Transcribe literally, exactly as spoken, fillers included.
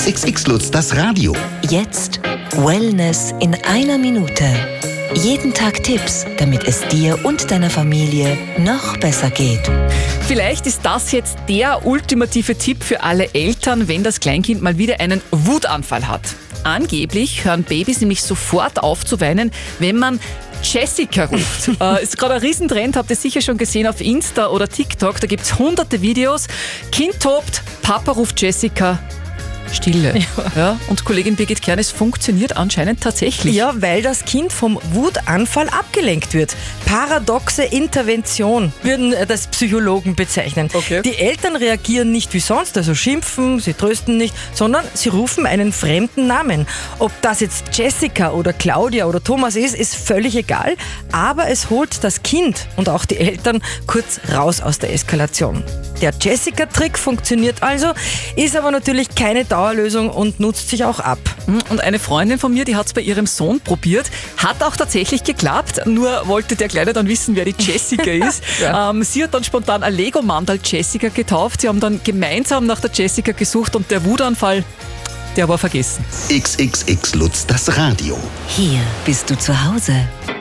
X X Lutz, das Radio. Jetzt Wellness in einer Minute. Jeden Tag Tipps, damit es dir und deiner Familie noch besser geht. Vielleicht ist das jetzt der ultimative Tipp für alle Eltern, wenn das Kleinkind mal wieder einen Wutanfall hat. Angeblich hören Babys nämlich sofort auf zu weinen, wenn man Jessica ruft. äh, ist gerade ein Riesentrend, habt ihr sicher schon gesehen auf Insta oder TikTok. Da gibt es hunderte Videos. Kind tobt, Papa ruft Jessica. Stille. Ja. Ja, und Kollegin Birgit Kern, es funktioniert anscheinend tatsächlich. Ja, weil das Kind vom Wutanfall abgelenkt wird. Paradoxe Intervention würden das Psychologen bezeichnen. Okay. Die Eltern reagieren nicht wie sonst, also schimpfen, sie trösten nicht, sondern sie rufen einen fremden Namen. Ob das jetzt Jessica oder Claudia oder Thomas ist, ist völlig egal, aber es holt das Kind und auch die Eltern kurz raus aus der Eskalation. Der Jessica-Trick funktioniert also, ist aber natürlich keine Dauerlösung und nutzt sich auch ab. Und eine Freundin von mir, die hat es bei ihrem Sohn probiert, hat auch tatsächlich geklappt, nur wollte der Kleine dann wissen, wer die Jessica ist. Ja. ähm, sie hat dann spontan ein Lego-Mandal Jessica getauft, sie haben dann gemeinsam nach der Jessica gesucht und der Wutanfall, der war vergessen. X X X Lutz, das Radio. Hier bist du zu Hause.